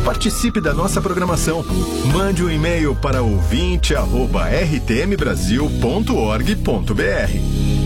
Participe da nossa programação. Mande um e-mail para ouvinte@rtmbrasil.org.br.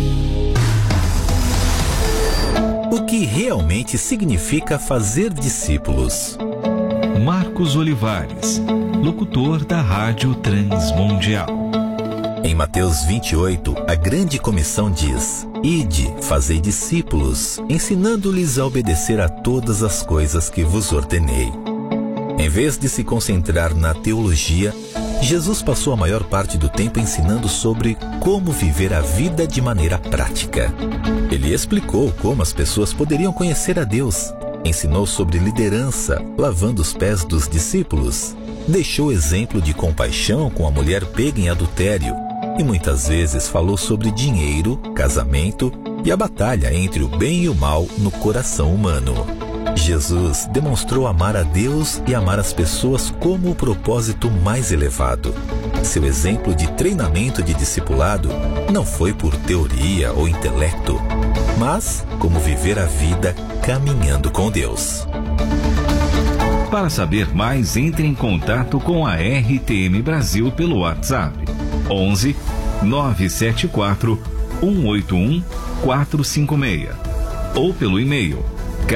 O que realmente significa fazer discípulos? Marcos Olivares, locutor da Rádio Transmundial. Em Mateus 28, a grande comissão diz: Ide, fazei discípulos, ensinando-lhes a obedecer a todas as coisas que vos ordenei. Em vez de se concentrar na teologia, Jesus passou a maior parte do tempo ensinando sobre como viver a vida de maneira prática. Ele explicou como as pessoas poderiam conhecer a Deus, ensinou sobre liderança, lavando os pés dos discípulos, deixou exemplo de compaixão com a mulher pega em adultério e muitas vezes falou sobre dinheiro, casamento e a batalha entre o bem e o mal no coração humano. Jesus demonstrou amar a Deus e amar as pessoas como o propósito mais elevado. Seu exemplo de treinamento de discipulado não foi por teoria ou intelecto, mas como viver a vida caminhando com Deus. Para saber mais, entre em contato com a RTM Brasil pelo WhatsApp 11 974 181 456 ou pelo e-mail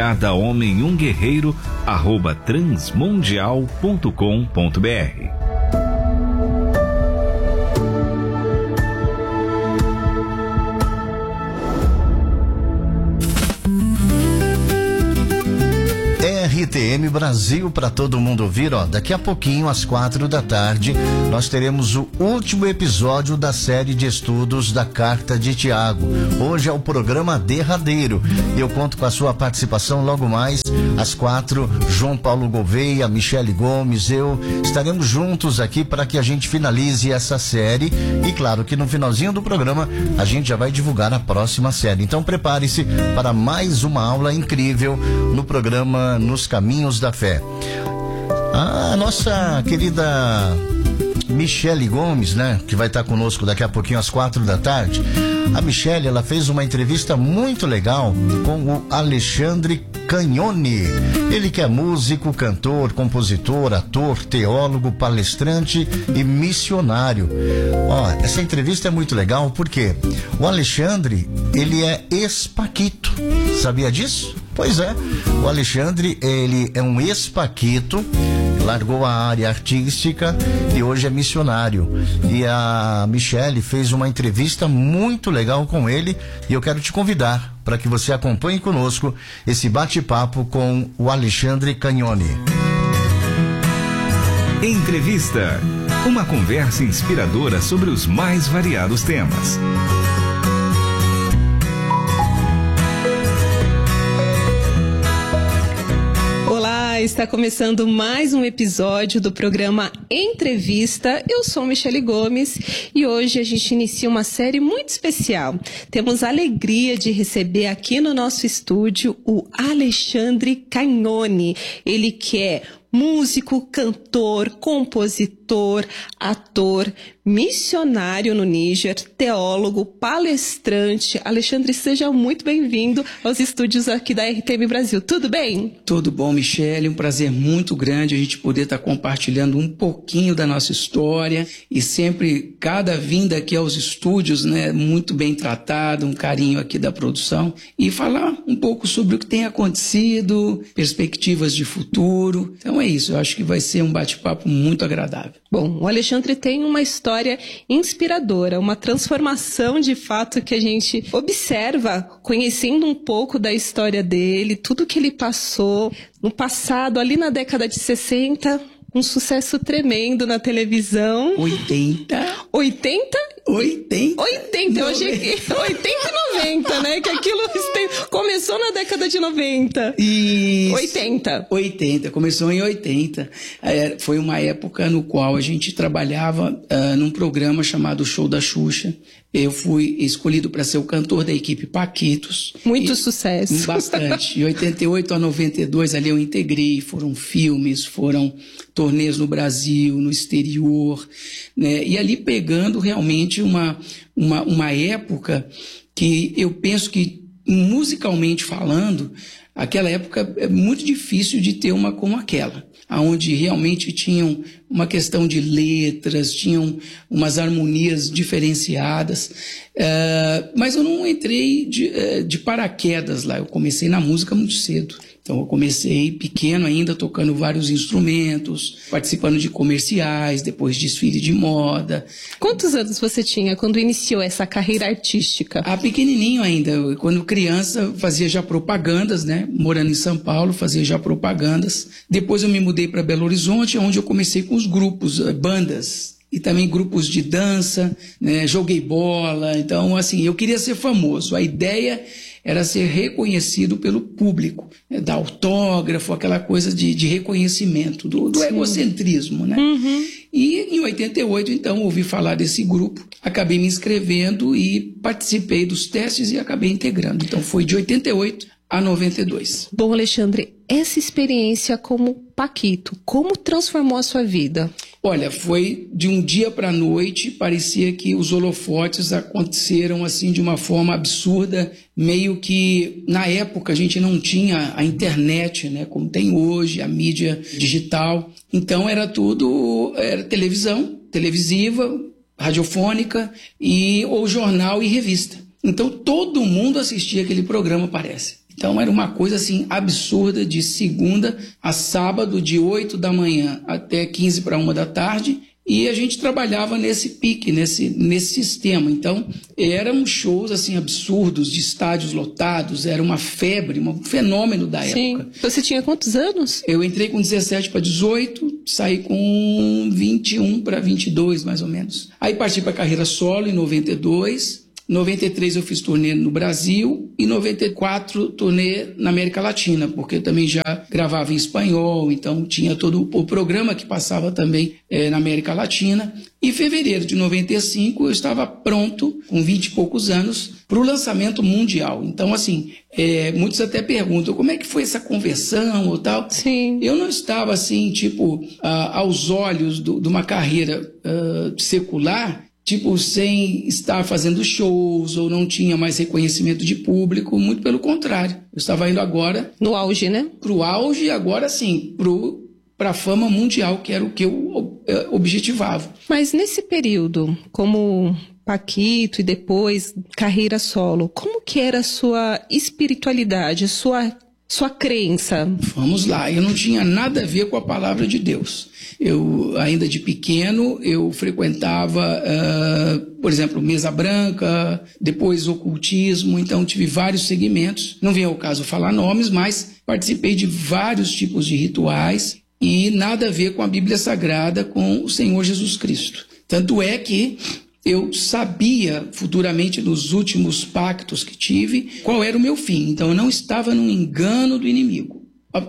cadahomenhumguerreiro@transmundial.com.br. RTM Brasil para todo mundo ouvir, daqui a pouquinho às 4 da tarde nós teremos o último episódio da série de estudos da Carta de Tiago. Hoje é o programa derradeiro e eu conto com a sua participação logo mais às 4. João Paulo Gouveia, Michele Gomes, eu estaremos juntos aqui para que a gente finalize essa série e claro que no finalzinho do programa a gente já vai divulgar a próxima série. Então prepare-se para mais uma aula incrível no programa Nos Caminhos da Fé. A nossa querida Michele Gomes, que vai estar conosco daqui a pouquinho às 4 da tarde. A Michele, ela fez uma entrevista muito legal com o Alexandre Cagnoni. Ele que é músico, cantor, compositor, ator, teólogo, palestrante e missionário. Essa entrevista é muito legal porque o Alexandre, ele é ex-paquito. Sabia disso? Pois é, o Alexandre, ele é um ex-paquito, largou a área artística e hoje é missionário. E a Michele fez uma entrevista muito legal com ele e eu quero te convidar para que você acompanhe conosco esse bate-papo com o Alexandre Cagnoni. Entrevista. Uma conversa inspiradora sobre os mais variados temas. Está começando mais um episódio do programa Entrevista. Eu sou Michele Gomes e hoje a gente inicia uma série muito especial. Temos a alegria de receber aqui no nosso estúdio o Alexandre Cagnoni. Ele que é músico, cantor, compositor, ator, missionário no Níger, teólogo, palestrante. Alexandre, seja muito bem-vindo aos estúdios aqui da RTM Brasil. Tudo bem? Tudo bom, Michele. Um prazer muito grande a gente poder estar compartilhando um pouquinho da nossa história e sempre, cada vinda aqui aos estúdios, muito bem tratado, um carinho aqui da produção e falar um pouco sobre o que tem acontecido, perspectivas de futuro. Então é isso, eu acho que vai ser um bate-papo muito agradável. Bom, o Alexandre tem uma história inspiradora, uma transformação de fato que a gente observa conhecendo um pouco da história dele, tudo que ele passou no passado, ali na década de 60, um sucesso tremendo na televisão. 80? 80? 80? 80, eu achei que 80 e 90, né? Que aquilo começou na década de 90. Isso. 80, começou em 80. Foi uma época no qual a gente trabalhava num programa chamado Show da Xuxa. Eu fui escolhido para ser o cantor da equipe Paquitos. Muito sucesso. Bastante. De 88 a 92 ali eu integrei, foram filmes, foram turnês no Brasil, no exterior, e ali pegando realmente uma época que eu penso que, musicalmente falando, aquela época é muito difícil de ter uma como aquela, onde realmente tinham uma questão de letras, tinham umas harmonias diferenciadas, mas eu não entrei de paraquedas lá, eu comecei na música muito cedo. Então eu comecei pequeno ainda, tocando vários instrumentos, participando de comerciais, depois desfile de moda. Quantos anos você tinha quando iniciou essa carreira artística? Pequenininho ainda. Eu, quando criança, fazia já propagandas, né? Morando em São Paulo, fazia já propagandas. Depois eu me mudei para Belo Horizonte, onde eu comecei com os grupos, bandas. E também grupos de dança, né? Joguei bola. Então, assim, eu queria ser famoso. A ideia era ser reconhecido pelo público, né? Dar autógrafo, aquela coisa de reconhecimento, do egocentrismo, né? Uhum. E em 88, então, ouvi falar desse grupo, acabei me inscrevendo e participei dos testes e acabei integrando. Então, foi de 88 a 92. Bom, Alexandre, essa experiência como Paquito, como transformou a sua vida? Olha, foi de um dia para a noite, parecia que os holofotes aconteceram assim de uma forma absurda, meio que na época a gente não tinha a internet, né, como tem hoje, a mídia digital. Então era televisão, televisiva, radiofônica ou jornal e revista. Então todo mundo assistia aquele programa, parece. Então era uma coisa assim absurda, de segunda a sábado, de 8 da manhã até 15 para 1 da tarde, e a gente trabalhava nesse pique, nesse sistema. Então eram shows assim absurdos, de estádios lotados, era uma febre, um fenômeno da época. Você tinha quantos anos? Eu entrei com 17 para 18, saí com 21 para 22 mais ou menos. Aí parti para a carreira solo em 92. 93 eu fiz turnê no Brasil e 94 turnê na América Latina, porque eu também já gravava em espanhol, então tinha todo o programa que passava também na América Latina. Em fevereiro de 95 eu estava pronto, com 20 e poucos anos, para o lançamento mundial. Então, assim, muitos até perguntam como é que foi essa conversão ou tal. Sim. Eu não estava assim, aos olhos de uma carreira secular, sem estar fazendo shows ou não tinha mais reconhecimento de público, muito pelo contrário. Eu estava indo agora... No auge, né? Pro auge e agora sim, para a fama mundial, que era o que eu objetivava. Mas nesse período, como Paquito e depois carreira solo, como que era a sua espiritualidade, sua crença? Vamos lá, eu não tinha nada a ver com a palavra de Deus. Eu, ainda de pequeno, eu frequentava, por exemplo, mesa branca, depois ocultismo, então tive vários segmentos. Não vem ao caso falar nomes, mas participei de vários tipos de rituais e nada a ver com a Bíblia Sagrada, com o Senhor Jesus Cristo. Tanto é que eu sabia futuramente, nos últimos pactos que tive, qual era o meu fim. Então eu não estava num engano do inimigo.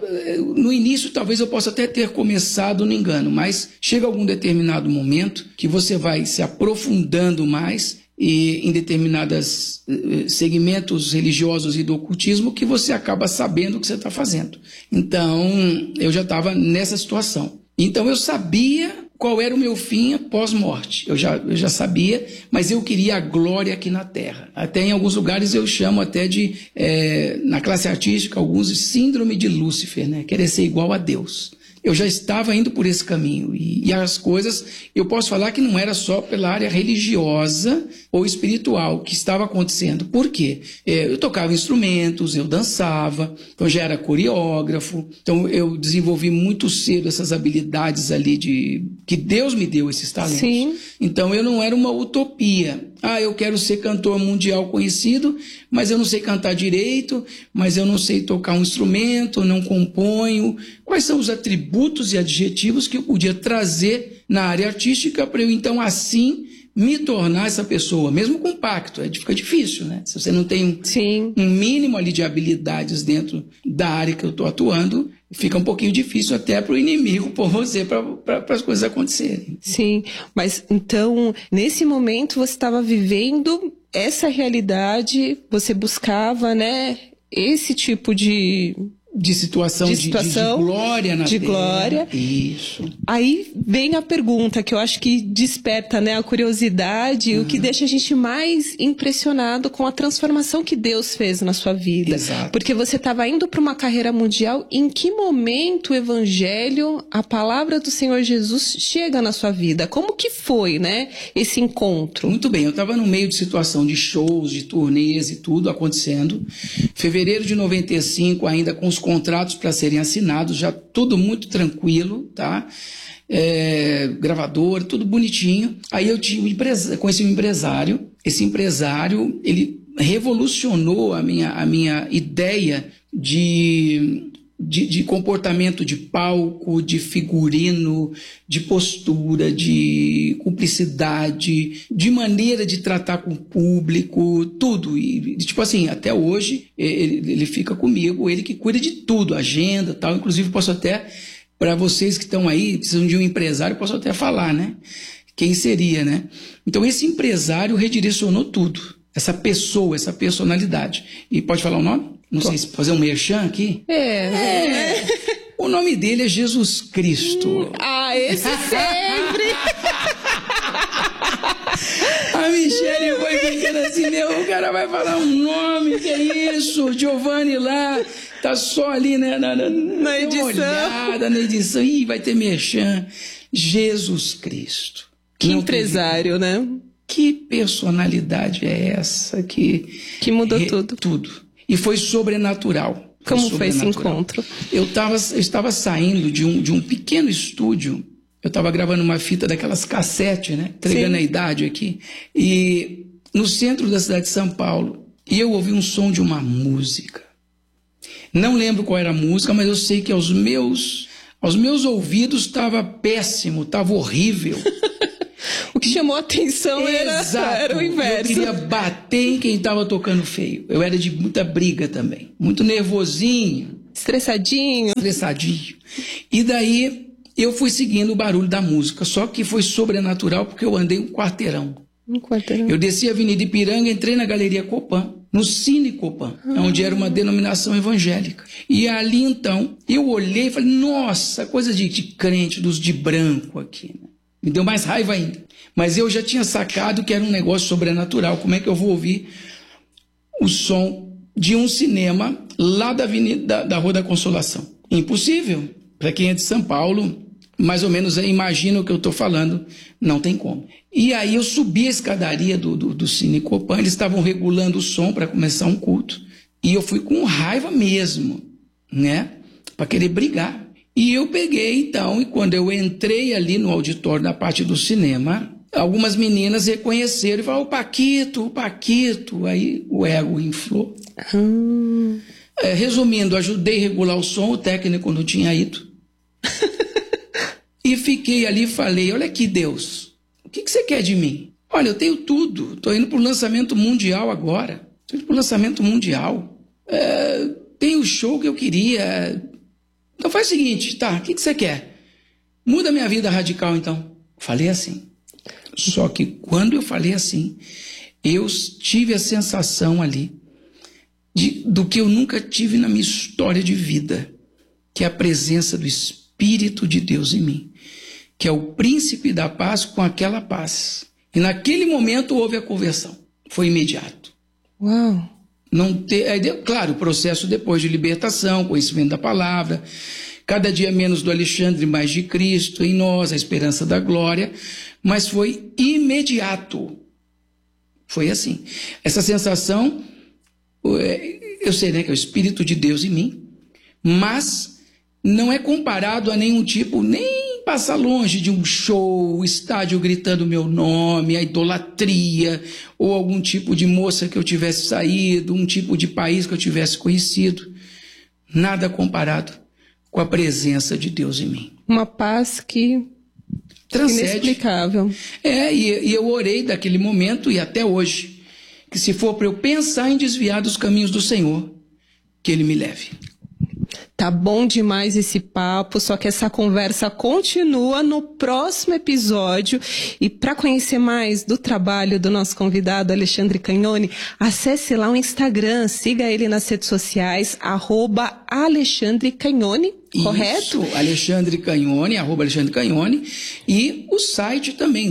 No início talvez eu possa até ter começado no engano, mas chega algum determinado momento que você vai se aprofundando mais em determinados segmentos religiosos e do ocultismo, que você acaba sabendo o que você está fazendo. Então eu já estava nessa situação. Então eu sabia qual era o meu fim pós-morte. Eu já sabia, mas eu queria a glória aqui na Terra. Até em alguns lugares eu chamo até na classe artística, alguns de síndrome de Lúcifer, né? Querer ser igual a Deus. Eu já estava indo por esse caminho. E as coisas, eu posso falar que não era só pela área religiosa ou espiritual que estava acontecendo. Por quê? Eu tocava instrumentos, eu dançava, então já era coreógrafo. Então eu desenvolvi muito cedo essas habilidades ali que Deus me deu, esses talentos. Sim. Então eu não era uma utopia. Eu quero ser cantor mundial conhecido, mas eu não sei cantar direito, mas eu não sei tocar um instrumento, não componho. Quais são os atributos e adjetivos que eu podia trazer na área artística para eu, então, assim, me tornar essa pessoa, mesmo com pacto? Fica difícil, né? Se você não tem um mínimo ali de habilidades dentro da área que eu estou atuando, fica um pouquinho difícil até para o inimigo pôr você para as coisas acontecerem. Sim, mas então, nesse momento você estava vivendo essa realidade, você buscava, né, esse tipo de de situação de glória na de terra. Glória. Isso. Aí vem a pergunta que eu acho que desperta, né, a curiosidade, o que deixa a gente mais impressionado com a transformação que Deus fez na sua vida. Exato. Porque você estava indo para uma carreira mundial, em que momento o evangelho, a palavra do Senhor Jesus chega na sua vida? Como que foi, né, esse encontro? Muito bem, eu estava no meio de situação de shows, de turnês e tudo acontecendo. Fevereiro de 95, ainda com os contratos para serem assinados, já tudo muito tranquilo, tá? Gravador, tudo bonitinho. Aí eu conheci um empresário. Esse empresário, ele revolucionou a minha ideia de comportamento de palco, de figurino, de postura, de cumplicidade, de maneira de tratar com o público, tudo. E tipo assim, até hoje ele fica comigo, ele que cuida de tudo, agenda, tal. Inclusive posso até, para vocês que estão aí, precisam de um empresário, posso até falar, né? Quem seria, né? Então esse empresário redirecionou tudo. Essa pessoa, essa personalidade. E pode falar o nome? Não sei se fazer um merchan aqui. O nome dele é Jesus Cristo. Esse sempre! A Michele foi pensando assim, o cara vai falar um nome, que é isso? Giovanni lá, tá só ali, né, na edição. Olhada na edição. Ih, vai ter merchan. Jesus Cristo. Que empresário, né? Que personalidade é essa que mudou tudo? Tudo. E foi sobrenatural. Como foi esse encontro? Eu estava saindo de um pequeno estúdio. Eu estava gravando uma fita daquelas cassete, né? Entregando a idade aqui. E no centro da cidade de São Paulo. E eu ouvi um som de uma música. Não lembro qual era a música, mas eu sei que aos meus ouvidos estava péssimo, estava horrível. O que chamou a atenção era o inverso. Eu queria bater em quem estava tocando feio. Eu era de muita briga também. Muito nervosinho. Estressadinho. E daí eu fui seguindo o barulho da música. Só que foi sobrenatural porque eu andei um quarteirão. Eu desci a Avenida Ipiranga, entrei na Galeria Copan, no Cine Copan, onde era uma denominação evangélica. E ali então, eu olhei e falei, nossa, coisa de crente, dos de branco aqui, né? Me deu mais raiva ainda. Mas eu já tinha sacado que era um negócio sobrenatural. Como é que eu vou ouvir o som de um cinema lá da Avenida da Rua da Consolação? Impossível. Para quem é de São Paulo, mais ou menos imagina o que eu estou falando. Não tem como. E aí eu subi a escadaria do Cine Copan. Eles estavam regulando o som para começar um culto. E eu fui com raiva mesmo, né? Para querer brigar. E eu peguei, então, e quando eu entrei ali no auditório, na parte do cinema, algumas meninas reconheceram e falaram, o Paquito. Aí o ego inflou. Resumindo, ajudei a regular o som, o técnico não tinha ido. E fiquei ali e falei, olha aqui, Deus, o que você quer de mim? Olha, eu tenho tudo, estou indo para o lançamento mundial agora. Tenho o show que eu queria... Então faz o seguinte, tá, o que você quer? Muda minha vida radical, então. Falei assim. Só que quando eu falei assim, eu tive a sensação ali do que eu nunca tive na minha história de vida, que é a presença do Espírito de Deus em mim, que é o príncipe da paz com aquela paz. E naquele momento houve a conversão. Foi imediato. Uau! Claro, o processo depois de libertação, conhecimento da palavra, cada dia menos do Alexandre, mais de Cristo em nós, a esperança da glória, mas foi imediato. Foi assim. Essa sensação, eu sei, né, que é o Espírito de Deus em mim, mas não é comparado a nenhum tipo, nem passar longe de um show, o estádio gritando meu nome, a idolatria, ou algum tipo de moça que eu tivesse saído, um tipo de país que eu tivesse conhecido. Nada comparado com a presença de Deus em mim. Uma paz que transcende. Inexplicável. E eu orei daquele momento e até hoje, que se for para eu pensar em desviar dos caminhos do Senhor, que Ele me leve. Tá bom demais esse papo, só que essa conversa continua no próximo episódio. E para conhecer mais do trabalho do nosso convidado Alexandre Cagnoni, acesse lá o Instagram, siga ele nas redes sociais, @Alexandre Cagnoni, correto? Isso, Alexandre Cagnoni, @Alexandre Cagnoni, e o site também,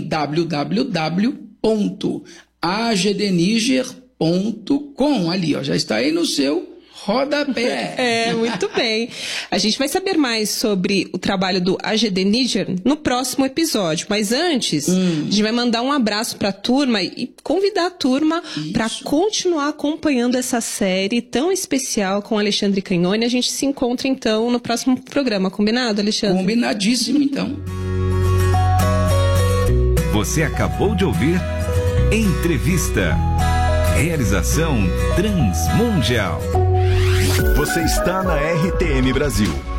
www.agdniger.com, ali, ó, já está aí no seu rodapé. Muito bem. A gente vai saber mais sobre o trabalho do AGD Niger no próximo episódio. Mas antes, a gente vai mandar um abraço para a turma e convidar a turma para continuar acompanhando essa série tão especial com Alexandre Cagnoni. A gente se encontra, então, no próximo programa. Combinado, Alexandre? Combinadíssimo, então. Você acabou de ouvir Entrevista. Realização Transmundial. Você está na RTM Brasil.